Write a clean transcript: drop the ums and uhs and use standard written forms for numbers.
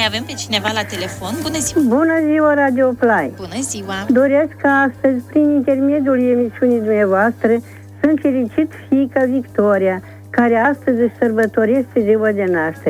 avem pe cineva la telefon. Bună ziua! Bună ziua, Radio Play! Bună ziua! Doresc ca astăzi, prin intermediul emisiunii dumneavoastră, să-mi felicit fiica Victoria, care astăzi își sărbătorește ziua de naștere.